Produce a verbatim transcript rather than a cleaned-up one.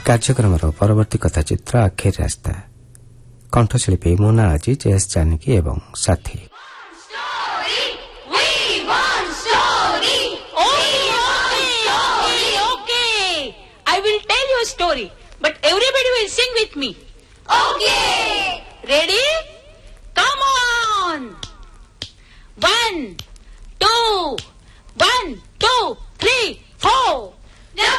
କାର୍ଯ୍ୟକ୍ରମର ପରବର୍ତ୍ତୀ କଥାଚିତ୍ର ଆଖେରି ରାସ୍ତା। କଣ୍ଠଶିଳ୍ପୀ ମୋ ନାଁ ଆଜି ଜେଏସ୍ ଜାନକୀ ଏବଂ ସାଥୀ। Story, but everybody will sing with me. Okay. Ready? Come on. One, two, one.